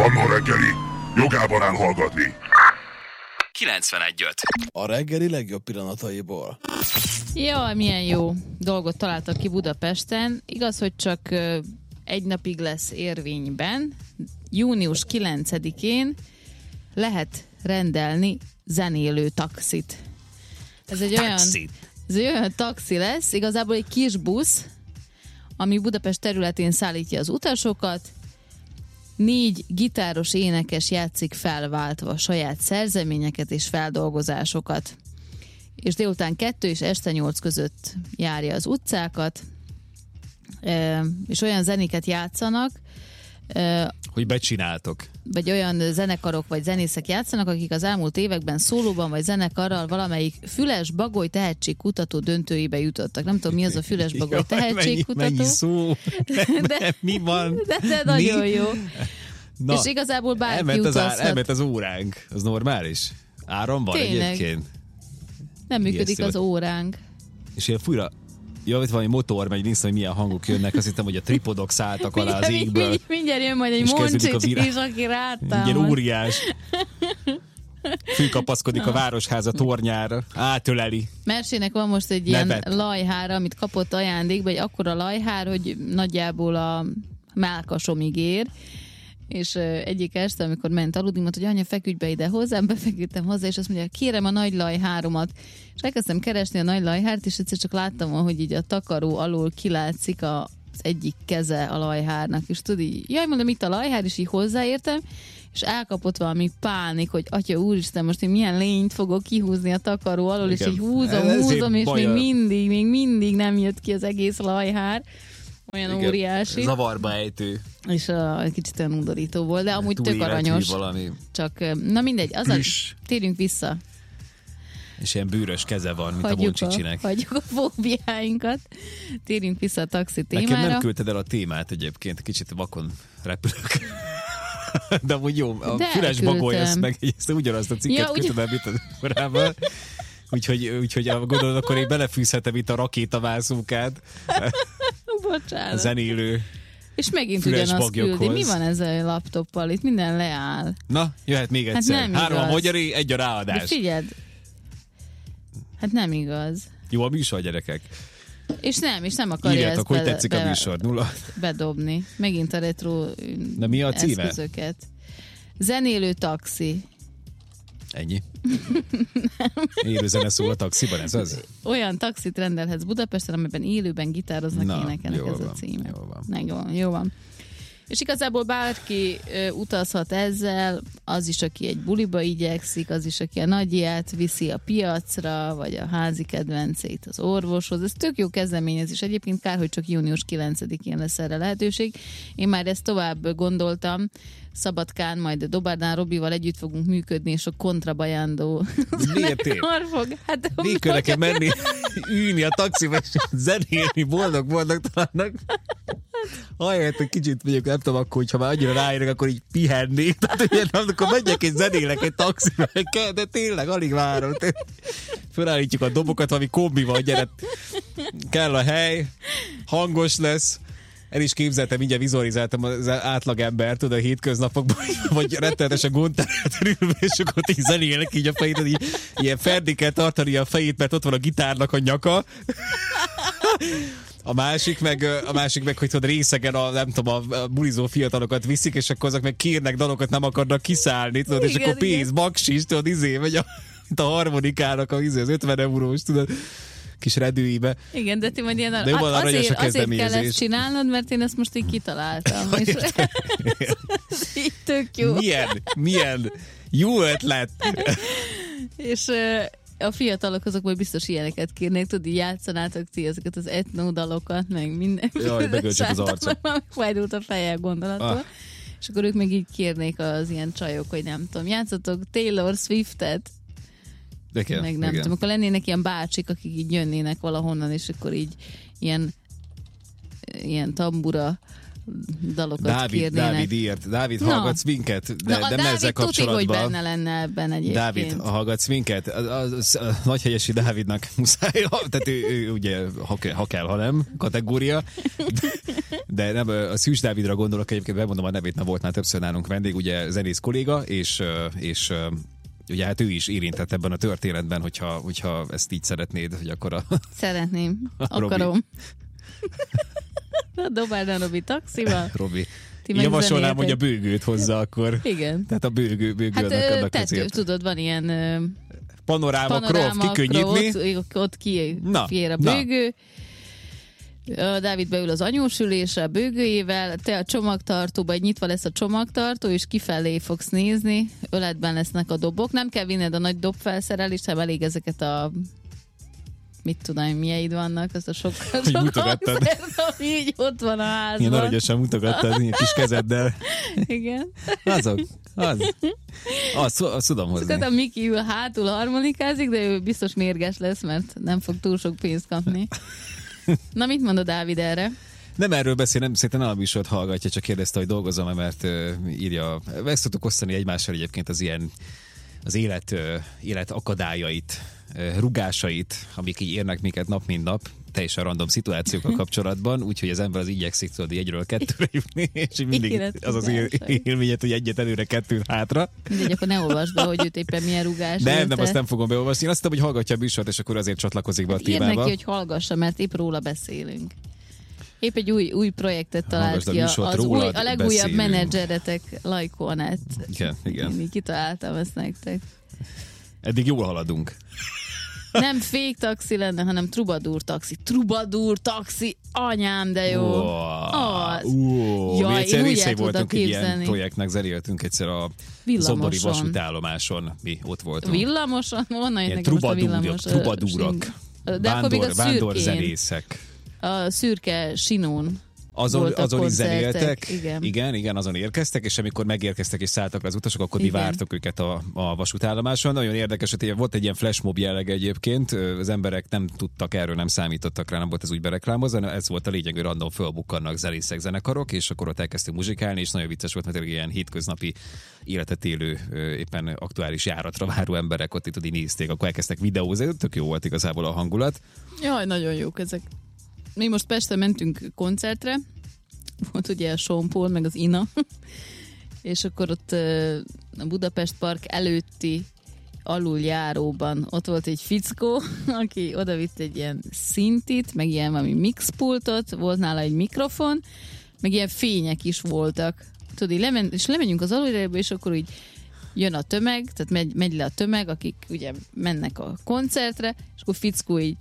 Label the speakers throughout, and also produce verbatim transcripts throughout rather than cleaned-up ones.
Speaker 1: Manna reggeli, jogában áll hallgatni.
Speaker 2: kilencvenegy öt.
Speaker 3: A reggeli legjobb pillanataiból.
Speaker 4: Jaj, milyen jó dolgot találtak ki Budapesten. Igaz, hogy csak egy napig lesz érvényben. június kilencedikén lehet rendelni zenélő taxit. Ez egy olyan, ez egy olyan taxi lesz, igazából egy kis busz, ami Budapest területén szállítja az utasokat. Négy gitáros énekes játszik felváltva saját szerzeményeket és feldolgozásokat. És délután kettő és este nyolc között járja az utcákat, és olyan zenéket játszanak,
Speaker 5: hogy becsináltok.
Speaker 4: Vagy olyan zenekarok vagy zenészek játszanak, akik az elmúlt években szólóban vagy zenekarral valamelyik Füles-Bagoly tehetségkutató döntőibe jutottak. Nem tudom, mi az a Füles-Bagoly tehetségkutató.
Speaker 5: Mennyi, mennyi szó,
Speaker 4: de,
Speaker 5: mi van?
Speaker 4: De, de nagyon
Speaker 5: mi?
Speaker 4: jó.
Speaker 5: Na,
Speaker 4: és igazából bárki
Speaker 5: elment az,
Speaker 4: utazhat.
Speaker 5: ár, elment az óránk. Az normális? Áram van
Speaker 4: Tényleg.
Speaker 5: egyébként?
Speaker 4: Nem működik
Speaker 5: Ijesztő.
Speaker 4: az óránk.
Speaker 5: És ilyen fújra, jó, itt valami motor megy, nézd, hogy milyen hangok jönnek, azt hittem, hogy a tripodok szálltak alá az égből.
Speaker 4: Mindjárt, mindjárt jön majd egy
Speaker 5: És kezdődik a
Speaker 4: Moncsics
Speaker 5: virá-
Speaker 4: is, aki rátámad.
Speaker 5: Ilyen óriás. Fülkapaszkodik a Városháza tornyára. Átöleli.
Speaker 4: Mersének van most egy ilyen
Speaker 5: Nevet.
Speaker 4: lajhár, amit kapott ajándékba, egy akkora lajhár, hogy nagyjából a mellkasomig ér. És uh, egyik este, amikor ment aludni, mondta, hogy anya, feküdj be ide hozzám, befeküdtem hozzá, és azt mondja, kérem a nagy lajháromat. És elkezdtem keresni a nagy lajhárt, és egyszer csak láttam, hogy így a takaró alól kilátszik a, az egyik keze a lajhárnak. És tudod, így, jaj, mondom, itt a lajhár, és így hozzáértem, és elkapott valami pánik, hogy atya úristen, most én milyen lényt fogok kihúzni a takaró alól,
Speaker 5: Igen.
Speaker 4: és így húzom,
Speaker 5: Ez
Speaker 4: húzom, és
Speaker 5: baja.
Speaker 4: még mindig, még mindig nem jött ki az egész lajhár. Olyan
Speaker 5: Igen.
Speaker 4: óriási.
Speaker 5: Zavarba ejtő.
Speaker 4: És uh, egy kicsit olyan undorító volt, de amúgy tök
Speaker 5: Túléletű
Speaker 4: aranyos.
Speaker 5: valami.
Speaker 4: Csak, na mindegy, az a,
Speaker 5: Plüss.
Speaker 4: térjünk vissza.
Speaker 5: És ilyen bűrös keze van, mint
Speaker 4: Hagyjuk
Speaker 5: a Boncsicsinek.
Speaker 4: a, hagyjuk a fóbiáinkat. Térjünk vissza a taxi témára.
Speaker 5: Nekem nem küldted el a témát egyébként, kicsit vakon repülök. De amúgy jó, a
Speaker 4: De
Speaker 5: Füles-Bagoly, ezt
Speaker 4: elküldtem.
Speaker 5: meg ezt ugyanazt a cikket
Speaker 4: Ja, ugye-
Speaker 5: küldtem el, mint az korábban. Úgyhogy, úgyhogy gondolod, akkor én belefűzhetem itt a rakétamászókát, a
Speaker 4: Bocsánat.
Speaker 5: zenélő.
Speaker 4: És megint
Speaker 5: füles
Speaker 4: ugyanazt
Speaker 5: bagyokhoz.
Speaker 4: küldi. Mi van ezzel a laptoppal? Itt minden leáll.
Speaker 5: Na, jöhet még
Speaker 4: Hát
Speaker 5: egyszer.
Speaker 4: nem
Speaker 5: Három a
Speaker 4: igaz.
Speaker 5: magyari, egy a
Speaker 4: De
Speaker 5: ráadás.
Speaker 4: figyeld. Hát nem igaz.
Speaker 5: Jó a műsor, gyerekek.
Speaker 4: És nem, és nem akarja
Speaker 5: Írjátok,
Speaker 4: ezt
Speaker 5: hogy
Speaker 4: be,
Speaker 5: tetszik a
Speaker 4: be,
Speaker 5: műsor. Nulla.
Speaker 4: bedobni. Megint a retro
Speaker 5: De mi a címe?
Speaker 4: eszközöket. Zenélő taxi.
Speaker 5: Ennyi. Élő zene szól a taxiban, ez az?
Speaker 4: Olyan taxit rendelhetsz Budapesten, amiben élőben gitároznak,
Speaker 5: Na,
Speaker 4: énekelnek,
Speaker 5: jó
Speaker 4: ez a
Speaker 5: van,
Speaker 4: címe.
Speaker 5: jó van.
Speaker 4: Meg van, jó van. És igazából bárki ö, utazhat ezzel, az is, aki egy buliba igyekszik, az is, aki a nagyját viszi a piacra, vagy a házi kedvencét az orvoshoz. Ez tök jó kezdeményezés. Egyébként kár, hogy csak június kilencedikén lesz erre lehetőség. Én már ezt tovább gondoltam. Szabadkán, majd a Dobárdán Robival együtt fogunk működni, és a kontrabajándó
Speaker 5: Miért én?
Speaker 4: zenekar fog. Hát,
Speaker 5: Végül nekem menni, ülni a taxiba és zenélni, boldog-boldog talannak. Ahelyett, hogy kicsit mondjuk, nem tudom, akkor, hogyha már annyira ráérek, akkor így pihennék. Tehát, hogy nem, akkor megyek és zenélek egy taxiba, kell, de tényleg alig várom. Fölállítjuk a dobokat, valami kombival, gyere, kell a hely, hangos lesz. El is képzeltem, mindjárt vizualizáltam az átlagember, tudod, a hétköznapokban, vagy rettenetesen gondterhelten ülve, és akkor így zenélnek így a fejét, így, ilyen ferdé kell tartani a fejét, mert ott van a gitárnak a nyaka. A másik meg, a másik meg, hogy tudod, részegen a, nem tudom, a bulizó fiatalokat viszik, és akkor azok meg kérnek dalokat, nem akarnak kiszállni, tudod, igen, és akkor pénz, igen. Baksis, tudod, izé, vagy a, a harmonikának a, izé, az ötven eurós, tudod, kis redőibe.
Speaker 4: Igen, de ti majd ilyen
Speaker 5: de jó,
Speaker 4: azért, azért kell ezt csinálnod, mert én ezt most így kitaláltam. És így tök jó.
Speaker 5: Milyen, milyen jó ötlet.
Speaker 4: És a fiatalok azok majd biztos ilyeneket kérnék, tudod, így játszanátok ti ezeket az etnódalokat, meg minden.
Speaker 5: Jaj, megöltsek az arcot.
Speaker 4: Fájdult a feje gondolattól. Ah. És akkor ők meg így kérnék az ilyen csajok, hogy nem tudom, játszatok Taylor Swiftet,
Speaker 5: igen,
Speaker 4: meg nem
Speaker 5: igen.
Speaker 4: tudom, akkor lennének ilyen bácsik, akik így jönnének valahonnan, és akkor így ilyen ilyen tambura dalokat
Speaker 5: Dávid,
Speaker 4: kérnének.
Speaker 5: Dávid írt. Dávid,
Speaker 4: Na.
Speaker 5: hallgatsz minket? De,
Speaker 4: Na,
Speaker 5: de
Speaker 4: Dávid
Speaker 5: ezzel
Speaker 4: tuti,
Speaker 5: kapcsolatban.
Speaker 4: hogy benne lenne ebben egyébként.
Speaker 5: Dávid, hallgatsz minket? A, a, a, a nagyhelyesi Dávidnak muszáj, tehát ő, ő ugye, ha, ha kell, ha nem, kategória. De, De nem, a Szűcs Dávidra gondolok, egyébként bemondom a nevét, mert volt már többször nálunk vendég, ugye zenész kolléga, és, és ugye hát ő is érintett ebben a történetben, hogyha, hogyha ezt így szeretnéd, hogy akkor a...
Speaker 4: Szeretném,
Speaker 5: a Robi.
Speaker 4: akarom. Dobáld a Robi taxival.
Speaker 5: Robi.
Speaker 4: Ti
Speaker 5: Javasolnám, hogy a bőgőt hozza akkor.
Speaker 4: Igen.
Speaker 5: Tehát a bőgő, bőgő
Speaker 4: hát
Speaker 5: annak, annak
Speaker 4: tető,
Speaker 5: azért.
Speaker 4: Tudod, van ilyen
Speaker 5: panoráma,
Speaker 4: panoráma
Speaker 5: croft, kikönnyítni.
Speaker 4: Ott, ott kifér a bőgő. Na. Dávid beül az anyós ülésre a bőgőjével, te a csomagtartóba, egy nyitva lesz a csomagtartó, és kifelé fogsz nézni, öletben lesznek a dobok. Nem kell vinned a nagy dobfelszerelést, hanem elég ezeket a mit tudom, milyeid vannak, azt a sokkal sok hangszert, ami így ott van a házban.
Speaker 5: Ilyen aranyosan mutogattad, ilyen kis kezeddel.
Speaker 4: Igen.
Speaker 5: Azok, az. Azt, azt tudom hozni.
Speaker 4: Szóval a Miki ül hátul harmonikázik, de ő biztos mérges lesz, mert nem fog túl sok pénzt kapni. Na, mit mondod Dávid erre?
Speaker 5: Nem erről beszél, nem, szerintem nem a műsort hallgatja, csak kérdezte, hogy dolgozom-e, mert uh, írja, meg szoktuk osztani egymással egyébként az ilyen, az élet, uh, élet akadályait, uh, rugásait, amik így érnek minket nap, mint nap, teljesen random szituációkkal kapcsolatban, úgyhogy az ember az igyekszik tudod egyről kettőre jutni, és mindig az az élményet, hogy egyet előre, kettőt hátra.
Speaker 4: Mindegy, akkor ne olvasd be, hogy őt éppen milyen rugás.
Speaker 5: Nem,
Speaker 4: érte.
Speaker 5: nem, azt nem fogom beolvasni. Én azt hittem, hogy hallgatja a műsort, és akkor azért csatlakozik be
Speaker 4: hát
Speaker 5: a témába.
Speaker 4: Ír neki, hogy hallgassa, mert épp róla beszélünk. Épp egy új, új projektet talált ki. Az új, a legújabb beszélünk. Menedzseretek, Lajkó Anett.
Speaker 5: Igen, igen.
Speaker 4: Én kitaláltam ezt nektek.
Speaker 5: Eddig jól haladunk.
Speaker 4: Nem fake taxi lenne, hanem trubadur taxi. Trubadur taxi, anyám, de jó.
Speaker 5: Wow.
Speaker 4: Az.
Speaker 5: Wow.
Speaker 4: Jaj,
Speaker 5: mi egyszer részei voltunk egy
Speaker 4: képzelni.
Speaker 5: ilyen projektnek, zeréltünk egyszer a
Speaker 4: Villamoson.
Speaker 5: Zobori vasútállomáson. Mi ott voltunk.
Speaker 4: Villamoson? Honnan jött
Speaker 5: ilyen
Speaker 4: nekem most a villamos?
Speaker 5: trubadúrok,
Speaker 4: De akkor még a
Speaker 5: vándorzenészek.
Speaker 4: A szürke sinón.
Speaker 5: Azon, azon is zenéltek,
Speaker 4: igen.
Speaker 5: igen, igen, azon érkeztek, és amikor megérkeztek és szálltak az utasok, akkor igen. mi vártuk őket a, a vasútállomáson. Nagyon érdekes, hogy volt egy ilyen flashmob jelleg egyébként, az emberek nem tudtak erről, nem számítottak rá, nem volt ez úgy bereklámozva, ez volt a lényeg, hogy random fölbukkannak zenészek, zenekarok, és akkor ott elkezdtünk muzsikálni, és nagyon vicces volt, mert ilyen hétköznapi életet élő, éppen aktuális járatra váró emberek ott itt nézték, akkor elkezdtek videózni, tök jó volt igazából a hangulat.
Speaker 4: Jaj, nagyon jók ezek. Mi most Pestre mentünk koncertre, volt ugye a Sean Paul, meg az Ina, és akkor ott a Budapest Park előtti aluljáróban ott volt egy fickó, aki odavitt egy ilyen szintit, meg ilyen valami mixpultot, volt nála egy mikrofon, meg ilyen fények is voltak. Tudod, így lemen, és lemegyünk az aluljáróba, és akkor így jön a tömeg, tehát megy, megy le a tömeg, akik ugye mennek a koncertre, és akkor fickó így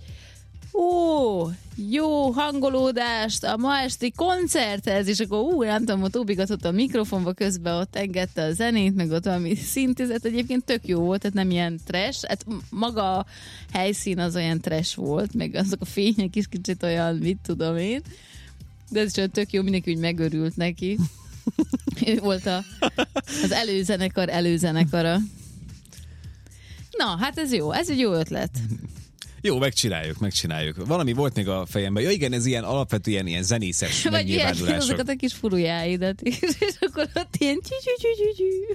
Speaker 4: ó, jó hangolódást a ma esti koncerthez, és akkor ú, nem tudom, ott óbigatott a mikrofonba, közben ott engedte a zenét, meg ott valami szintizet, egyébként tök jó volt, tehát nem ilyen trash, hát maga a helyszín az olyan trash volt, meg azok a fények is kicsit olyan, mit tudom én, de ez is olyan tök jó, mindenki úgy megörült neki. Ő volt a, az előzenekar előzenekara. Na, hát ez jó, ez egy jó ötlet.
Speaker 5: Jó, megcsináljuk, megcsináljuk. Valami volt még a fejemben. Ja igen, ez ilyen alapvetően ilyen zenészes
Speaker 4: vagy ilyen,
Speaker 5: megnyilvánulások.
Speaker 4: azokat a kis furujáidat is, és akkor ott ilyen csü-csü-csü-csü-csü.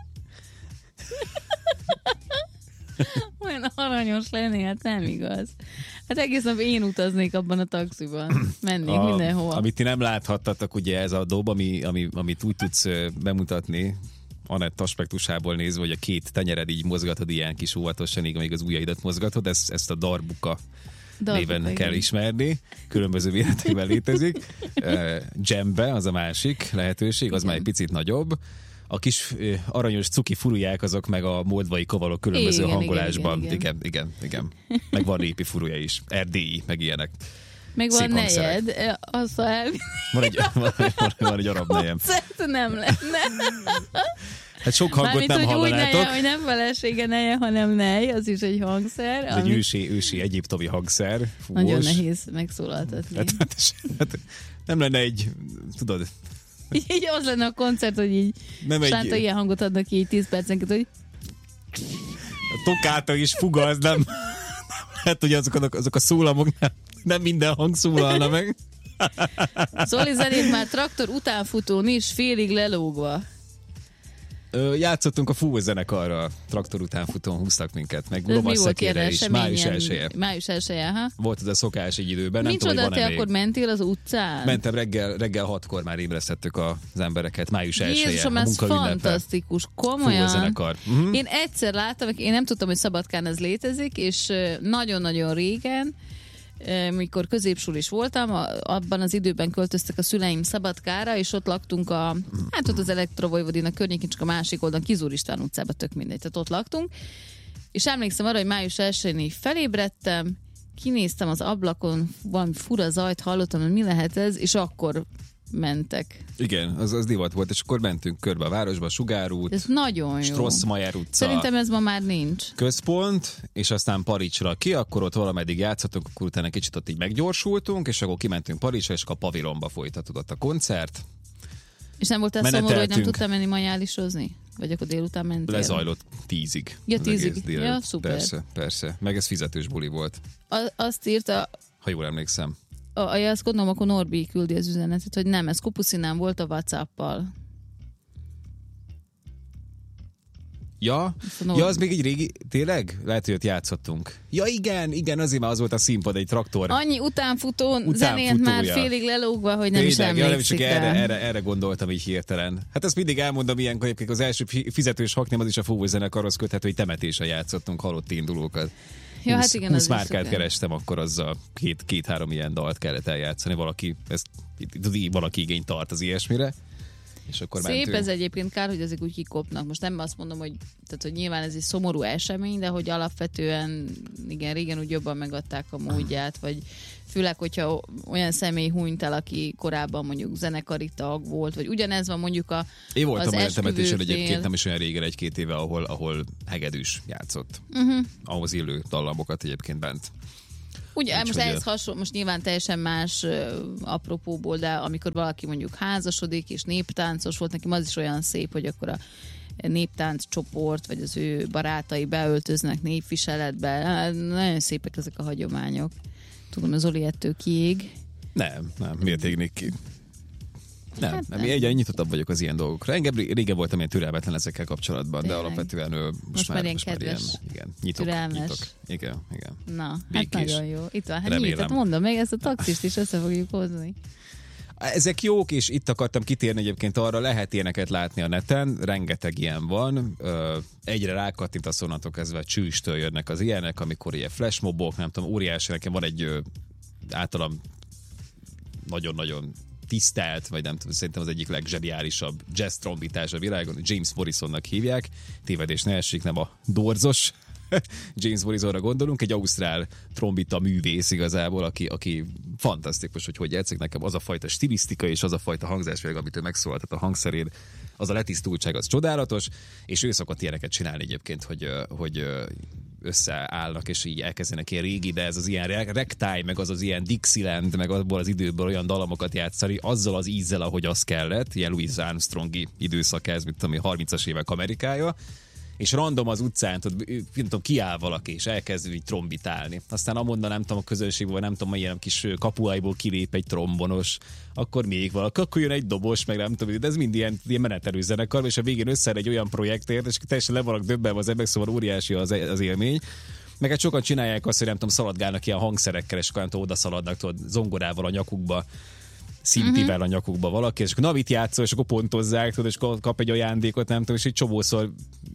Speaker 4: Olyan aranyos lenni, hát nem igaz. Hát egész nap én utaznék abban a taxiban. Mennék a, mindenhova.
Speaker 5: Amit ti nem láthattatok, ugye ez a dob, ami, ami, amit úgy tudsz bemutatni, Anett aspektusából nézve, hogy a két tenyered így mozgatod ilyen kis óvatosan, így amíg az ujjaidat mozgatod, ezt, ezt a darbuka, darbuka néven igen. kell ismerni. Különböző méretekben létezik. Uh, Jambe az a másik lehetőség, az igen. már egy picit nagyobb. A kis uh, aranyos cuki furuják azok meg a moldvai kavalok különböző igen, hangolásban. Igen igen, igen, igen, igen. Meg van répi furuja is, erdélyi, meg ilyenek.
Speaker 4: Meg van nejed, azt el...
Speaker 5: Van egy, van, van, van egy arab nejem.
Speaker 4: Nem lenne.
Speaker 5: Hát sok hangot Mármint, nem hallanátok.
Speaker 4: Mármint, hogy úgy neje, hogy nem felesége neje, hanem nej, az is egy hangszer.
Speaker 5: Ez ami... egy ősi, ősi egyiptomi hangszer. Fúvós.
Speaker 4: Nagyon nehéz megszólaltatni.
Speaker 5: Hát, hát, hát, nem lenne egy, tudod...
Speaker 4: Így az lenne a koncert, hogy így nem Sánta egy... ilyen hangot adnak ki így tíz percenket, hogy...
Speaker 5: A tokáta is fugaz, nem... Hát ugye azok a, azok a szólamok nem, nem minden hang szólalna meg.
Speaker 4: Zoli zenét már traktor utánfutón is félig lelógva.
Speaker 5: Ö, játszottunk a Full zenekarral, traktor után futón húztak minket, meg
Speaker 4: Mi volt ilyen
Speaker 5: lovasszekére is,
Speaker 4: esemény?
Speaker 5: május
Speaker 4: ilyen-
Speaker 5: elsője.
Speaker 4: Május elsője, ha?
Speaker 5: Volt ez a szokás egy időben, nem
Speaker 4: Nincs
Speaker 5: tudom, hogy
Speaker 4: oda, te
Speaker 5: van-e
Speaker 4: akkor
Speaker 5: még.
Speaker 4: mentél az utcán?
Speaker 5: Mentem reggel, reggel hatkor már ébresztettük az embereket, május elsője,
Speaker 4: Jézusom,
Speaker 5: a
Speaker 4: ez
Speaker 5: munkaünnepe.
Speaker 4: fantasztikus,
Speaker 5: Full
Speaker 4: komolyan.
Speaker 5: zenekar. Mhm.
Speaker 4: Én egyszer láttam, én nem tudtam, hogy Szabadkán ez létezik, és ö, nagyon-nagyon régen, ö, mikor középsulis voltam, a- abban az időben költöztek a szüleim Szabadkára, és ott laktunk a, hát ott az Elektrovojvodina környékén, csak a másik oldalon, Kizúr István utcában, tök mindegy, tehát ott laktunk. És emlékszem arra, hogy május elsőjén így felébredtem, kinéztem az ablakon, valami fura zajt hallottam, hogy mi lehet ez, és akkor mentek.
Speaker 5: Igen, az, az divat volt, és akkor mentünk körbe a városba, Sugárút,
Speaker 4: Ez nagyon jó.
Speaker 5: Strosmayer utca.
Speaker 4: Szerintem ez ma már nincs.
Speaker 5: Központ, és aztán Paricsra ki, akkor ott valameddig játszottunk, akkor utána kicsit ott így meggyorsultunk, és akkor kimentünk Paricsra, és akkor a pavilonba folytatódott a koncert.
Speaker 4: És nem voltál szomorú, hogy nem
Speaker 5: Meneteltünk.
Speaker 4: tudtál menni majálisozni? Vagy akkor délután mentél?
Speaker 5: Lezajlott tízig.
Speaker 4: Ja,
Speaker 5: az
Speaker 4: tízig.
Speaker 5: egész délelőtt.
Speaker 4: Ja, szuper.
Speaker 5: Persze, persze. Meg ez fizetős buli volt,
Speaker 4: A, azt írta,
Speaker 5: ha jól emlékszem.
Speaker 4: a, a, azt gondolom, akkor Norbi küldi az üzenetet, hogy nem, ez Kupuszinán volt a WhatsApp-pal.
Speaker 5: Ja,
Speaker 4: Szóval
Speaker 5: ja, az még egy régi, tényleg? Lehet, hogy ott játszottunk. Ja, igen, igen, azért már az volt a színpad, egy traktor.
Speaker 4: Annyi utánfutón zenélt már
Speaker 5: Utánfutója.
Speaker 4: félig lelógva, hogy nem is
Speaker 5: Tényleg, ja, nem
Speaker 4: emlékszik
Speaker 5: csak
Speaker 4: rá.
Speaker 5: erre, erre, erre gondoltam így hirtelen. Hát ezt mindig elmondom ilyenkor, egyébként az első fi- fizetős hakném az is a Full zenekarhoz köthető, hogy temetésen játszottunk halott indulókat.
Speaker 4: Ja, hát
Speaker 5: húsz,
Speaker 4: igen,
Speaker 5: húsz
Speaker 4: az is
Speaker 5: márkát
Speaker 4: igen.
Speaker 5: kerestem, akkor azzal két, két-három ilyen dalt kellett eljátszani. Valaki, ezt, valaki igényt tart az ilyesmire. És akkor
Speaker 4: Szép
Speaker 5: mentünk.
Speaker 4: ez egyébként, kár, hogy ezek úgy kikopnak. Most nem azt mondom, hogy, tehát, hogy nyilván ez egy szomorú esemény, de hogy alapvetően igen, régen úgy jobban megadták a módját, vagy főleg, hogyha olyan személy hunyt el, aki korábban mondjuk zenekari tag volt, vagy ugyanez van mondjuk a,
Speaker 5: Én voltam
Speaker 4: az
Speaker 5: olyan temetésen
Speaker 4: esküvőknél.
Speaker 5: egyébként, nem is olyan régen, egy-két éve, ahol, ahol hegedűs játszott.
Speaker 4: Mhm.
Speaker 5: Uh-huh. Ahhoz illő dallamokat egyébként bent.
Speaker 4: Ugye,
Speaker 5: Nincs,
Speaker 4: most
Speaker 5: hogy
Speaker 4: ehhez
Speaker 5: a-
Speaker 4: hasonló, most nyilván teljesen más uh, apropóból, de amikor valaki mondjuk házasodik, és néptáncos volt, nekem az is olyan szép, hogy akkor a néptánc csoport, vagy az ő barátai beöltöznek népviseletbe. Hát, nagyon szépek ezek a hagyományok. Tudom, az Zoli ettől kiég.
Speaker 5: Nem, nem, miért égnék ki? Nem,
Speaker 4: Hát
Speaker 5: nem.
Speaker 4: nem.
Speaker 5: Én egyre nyitottabb vagyok az ilyen dolgokra. Engem ré- régen voltam ilyen türelmetlen ezekkel kapcsolatban,
Speaker 4: Tényleg.
Speaker 5: de alapvetően ő, most,
Speaker 4: Most már
Speaker 5: már,
Speaker 4: ilyen
Speaker 5: most már ilyen,
Speaker 4: kedves,
Speaker 5: igen, nyitok,
Speaker 4: türelmes.
Speaker 5: nyitok. Igen, igen.
Speaker 4: Na, hát
Speaker 5: Békés.
Speaker 4: nagyon jó. Itt van, hát
Speaker 5: Remélem.
Speaker 4: nyílt, hát mondom, még ezt a taxist is össze fogjuk hozni.
Speaker 5: Ezek jók, és itt akartam kitérni egyébként arra, lehet ilyeneket látni a neten, rengeteg ilyen van, Ö, egyre rákattintasz onnantól kezdve csűstől jönnek az ilyenek, amikor ilyen flashmobok, nem tudom, óriási, nekem van egy ö, általam nagyon-nagyon tisztelt, vagy nem tudom, szerintem az egyik legzseniálisabb jazz trombitás a világon, James Morrisonnak hívják, tévedés ne essék, nem a dorzos James Morrisonra gondolunk, egy ausztrál trombita művész igazából, aki, aki fantasztikus, hogy hogy játszik, nekem az a fajta stilisztika és az a fajta hangzásvilág, amit ő megszólaltat a hangszerén, az a letisztultság, az csodálatos, és ő szokott ilyeneket csinálni egyébként, hogy, ö, hogy ö, összeállnak, és így elkezdenek ilyen régi, de ez az ilyen ragtime, meg az az ilyen Dixieland, meg abból az időből olyan dalamokat játszani, azzal az ízzel, ahogy az kellett, ilyen Louis Armstrongi időszak ez, mint ami harmincas évek Amerikája, és random az utcán, tudod, nem tudom, kiáll valaki, és elkezd így trombitálni. Aztán amonnan nem tudom, a közönségből, nem tudom, ilyen kis kapuaiból kilép egy trombonos, akkor még valaki, akkor jön egy dobos, meg nem tudom, de ez mind ilyen, ilyen menetelő zenekar, és a végén összeáll egy olyan projektért, és teljesen le vannak döbbenve az emberek, szóval óriási az, az élmény. Meg hát sokan csinálják azt, hogy nem tudom, szaladgálnak ilyen hangszerekkel, és akkor nem tudom, oda szaladnak, tudod, zongorával a nyakukba, szintivel uh-huh. a nyakukba valaki, és akkor navit játszol, és akkor pontozzák, tudod, és akkor kap egy ajándékot, nem tudom, és egy csomószor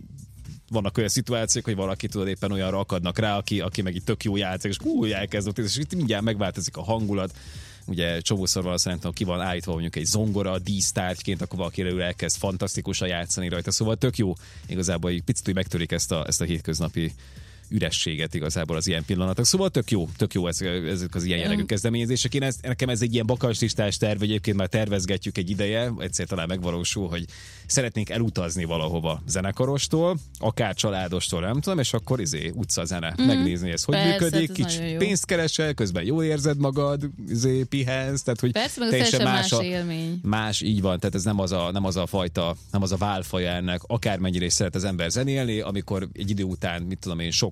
Speaker 5: vannak olyan szituációk, hogy valaki tudod éppen olyanra akadnak rá, aki, aki meg itt tök jó játszik, és úgy elkezdett, és itt mindjárt megváltozik a hangulat. Ugye csomószor van azt nem tudom, ki van állítva mondjuk egy zongora dísztárgyként, akkor valaki elkezd fantasztikusan játszani rajta, szóval tök jó igazából, egy picit úgy megtörik ezt a, ezt a hétköznapi ürességet igazából az ilyen pillanatok. Szóval tök jó, tök jó ez, ezek az ilyen jellegű kezdeményezések. Én ez, nekem ez egy ilyen bakancslistás terv, egyébként már tervezgetjük egy ideje, egyszer talán megvalósul, hogy szeretnénk elutazni valahova zenekarostól, akár családostól, nem tudom, és akkor izé, utcazene, mm. megnézni, ez hogy
Speaker 4: Persze,
Speaker 5: működik,
Speaker 4: ez
Speaker 5: kicsit
Speaker 4: nagyon jó.
Speaker 5: pénzt keresel, közben jól érzed magad, izé, pihensz, tehát hogy
Speaker 4: Persze, meg az
Speaker 5: teljesen
Speaker 4: teljesen
Speaker 5: más,
Speaker 4: más
Speaker 5: a,
Speaker 4: élmény.
Speaker 5: más, így van, tehát ez nem az a, nem az a fajta, nem az a válfaja ennek, akármennyire is szeret az ember zenélni, amikor egy idő után, mit tudom én, sok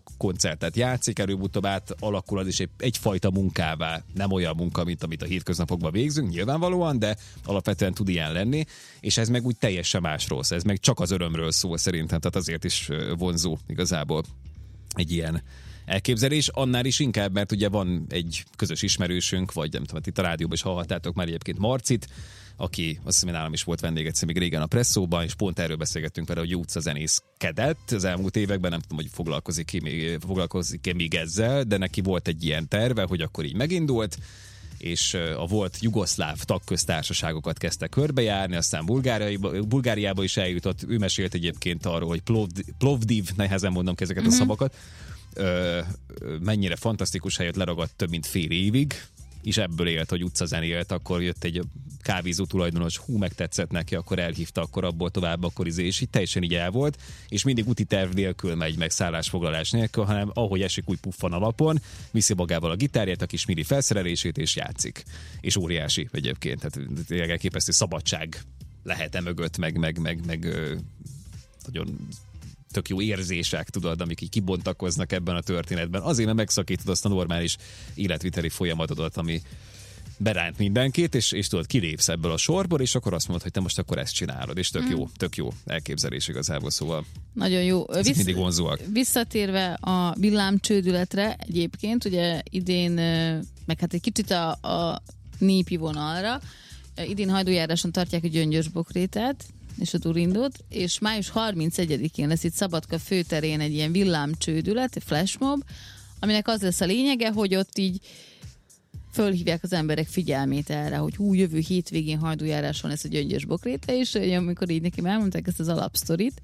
Speaker 5: sok koncertet játszik, előbb-utóbb át alakul az is egy, egyfajta munkává, nem olyan munka, mint amit a hétköznapokban végzünk, nyilvánvalóan, de alapvetően tud ilyen lenni, és ez meg úgy teljesen másról, ez meg csak az örömről szól szerintem, tehát azért is vonzó igazából egy ilyen elképzelés, annál is inkább, mert ugye van egy közös ismerősünk, vagy nem tudom, itt a rádióban is hallhattátok már egyébként Marcit, aki azt hiszem, nálam is volt vendég egyszer még régen a Presszóban, és pont erről beszélgettünk vele, hogy utcazenészkedett az elmúlt években, nem tudom, hogy foglalkozik ki még, foglalkozik még ezzel, de neki volt egy ilyen terve, hogy akkor így megindult, és a volt jugoszláv tagköztársaságokat kezdte körbejárni, aztán Bulgáriába, Bulgáriába is eljutott, ő mesélt egyébként arról, hogy Plovdiv, Plovdiv nehezen mondom ki ezeket mm-hmm. a szavakat, Ö, mennyire fantasztikus helyet leragadt több mint fél évig, és ebből élt, hogy utcazenélt, akkor jött egy kávézó tulajdonos, hú, megtetszett neki, akkor elhívta, akkor abból tovább, akkor izé, és így teljesen így el volt, és mindig úti terv nélkül megy, meg szállásfoglalás nélkül, hanem ahogy esik, úgy puffan alapon, viszi magával a gitárját, a kis mini felszerelését, és játszik. És óriási egyébként, tehát tényleg elképesztő szabadság lehet-e mögött, meg, meg, meg, meg ö, nagyon tök jó érzések, tudod, amik így kibontakoznak ebben a történetben. Azért, mert megszakítod azt a normális életviteli folyamatodat, ami beránt mindenkit, és, és tudod, kilépsz ebből a sorból, és akkor azt mondod, hogy te most akkor ezt csinálod, és tök mm. jó, tök jó elképzelés igazából, szóval
Speaker 4: nagyon jó.
Speaker 5: Vissz, mindig vonzóak.
Speaker 4: Visszatérve a villámcsődületre egyébként, ugye idén, meg hát egy kicsit a, a népi vonalra, idén Hajdújáráson tartják a Gyöngyös Bokrétát, és a Turindót, és május harmincegyedikén lesz itt Szabadka főterén egy ilyen villámcsődület, egy flashmob, aminek az lesz a lényege, hogy ott így fölhívják az emberek figyelmét erre, hogy hú, jövő hétvégén Hajdújáráson lesz a Gyöngyös Bokréta, és amikor így nekem elmondták ezt az alapsztorit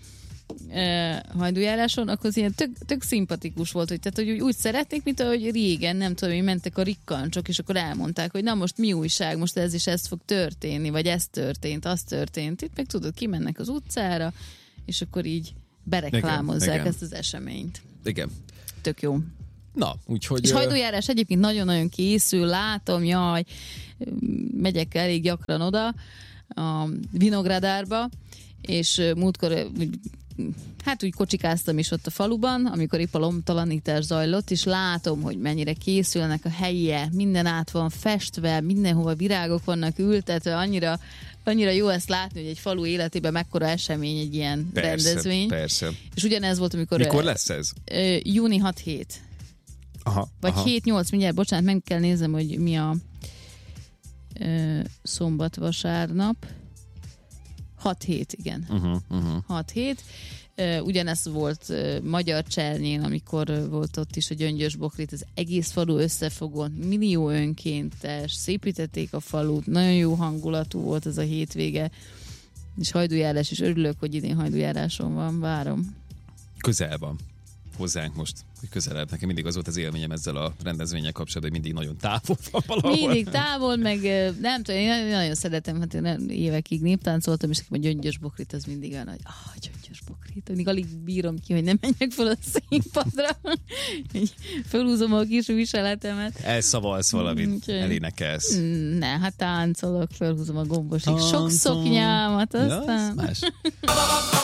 Speaker 4: eh, Hajdújáráson, akkor az ilyen tök, tök szimpatikus volt, hogy, tehát, hogy úgy, úgy szeretnék, mint ahogy régen, nem tudom, hogy mentek a rikkancsok, és akkor elmondták, hogy na most mi újság, most ez is ez fog történni, vagy ez történt, az történt. Itt meg tudod, kimennek az utcára, és akkor így bereklámozzák igen, igen. ezt az eseményt.
Speaker 5: Igen.
Speaker 4: Tök jó.
Speaker 5: Na, úgyhogy...
Speaker 4: És Hajdújárás egyébként nagyon-nagyon készül, látom, jaj, megyek elég gyakran oda, a Vinogradárba, és múltkor hát úgy kocsikáztam is ott a faluban, amikor épp a lombtalanítás zajlott, és látom, hogy mennyire készülnek a helye, minden át van festve, mindenhova virágok vannak ültetve, annyira, annyira jó ezt látni, hogy egy falu életében mekkora esemény egy ilyen persze, rendezvény.
Speaker 5: Persze.
Speaker 4: És ugyanez volt, amikor...
Speaker 5: Mikor lesz ez?
Speaker 4: júni hat-hét.
Speaker 5: Aha,
Speaker 4: Vagy
Speaker 5: aha.
Speaker 4: hét-nyolc, mindjárt, bocsánat, meg kell néznem, hogy mi a ö, szombat-vasárnap. hat-hét, igen.
Speaker 5: Uh-huh, uh-huh.
Speaker 4: hat-hét. Ugyanezt volt uh, Magyar Csernyén, amikor uh, volt ott is a Gyöngyös Bokrét, az egész falu összefogott, millió önkéntes, szépítették a falut, nagyon jó hangulatú volt ez a hétvége, és Hajdújárás is, örülök, hogy idén Hajdújáráson van, várom.
Speaker 5: Közel van hozzánk most, hogy közelebb. Nekem mindig az volt az élményem ezzel a rendezvények kapcsolatban, hogy mindig nagyon távol van valahol.
Speaker 4: Mindig távol, meg nem tudom, én nagyon szeretem, hát én évekig néptáncoltam, és nekem a Gyöngyös Bokrit az mindig olyan, hogy ah, Gyöngyös Bokrit, mindig alig bírom ki, hogy nem menjek fel a színpadra. Így fölhúzom a kis viseletemet.
Speaker 5: Elszavalsz valamit, elénekelsz.
Speaker 4: Ne, hát táncolok, fölhúzom a gombosig. Sok szoknyámat, aztán...
Speaker 5: Ja, más.